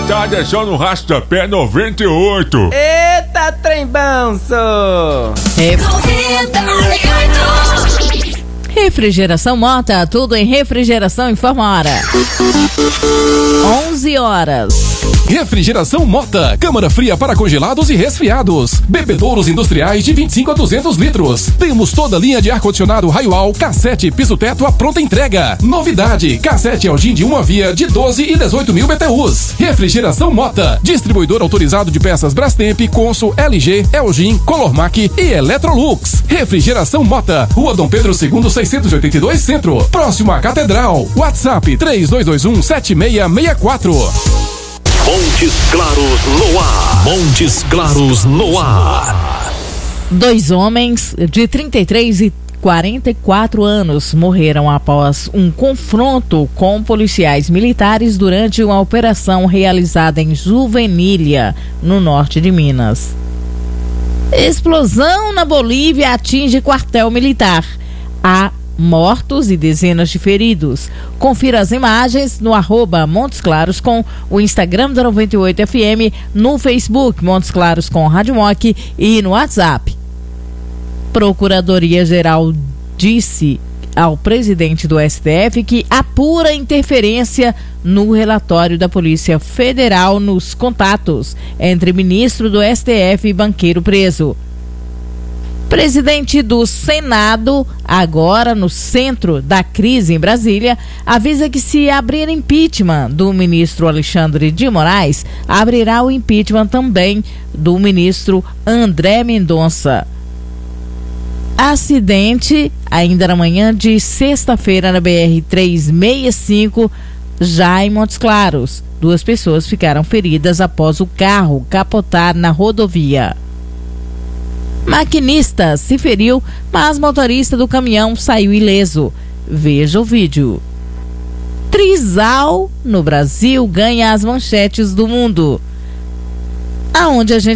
Tá deixando o rastapé 98. Eita, trem banço! 98. Refrigeração Mota, tudo em refrigeração, informa a hora. 11 horas. Refrigeração Mota, câmara fria para congelados e resfriados. Bebedouros industriais de 25 a 200 litros. Temos toda a linha de ar-condicionado Raioal, cassete, piso-teto à pronta entrega. Novidade, cassete Elgin de uma via de 12 e 18 mil BTUs. Refrigeração Mota, distribuidor autorizado de peças Brastemp, Consul, LG, Elgin, Colormac e Electrolux. Refrigeração Mota, Rua Dom Pedro II, 682 Centro, próximo à Catedral. WhatsApp 3221-7664. Montes Claros no ar. Montes Claros no ar. 2 homens de 33 e 44 anos morreram após um confronto com policiais militares durante uma operação realizada em Juvenília, no norte de Minas. Explosão na Bolívia atinge quartel militar. Há mortos e dezenas de feridos. Confira as imagens no @Montes Claros com o Instagram da 98 FM, no Facebook Montes Claros com Rádio Moc e no WhatsApp. Procuradoria-Geral disse ao presidente do STF que apura interferência no relatório da Polícia Federal nos contatos entre ministro do STF e banqueiro preso. Presidente do Senado, agora no centro da crise em Brasília, avisa que se abrir impeachment do ministro Alexandre de Moraes, abrirá o impeachment também do ministro André Mendonça. Acidente ainda na manhã de sexta-feira na BR-365, já em Montes Claros. 2 pessoas ficaram feridas após o carro capotar na rodovia. Maquinista se feriu, mas motorista do caminhão saiu ileso. Veja o vídeo. Trisal no Brasil ganha as manchetes do mundo. Aonde a gente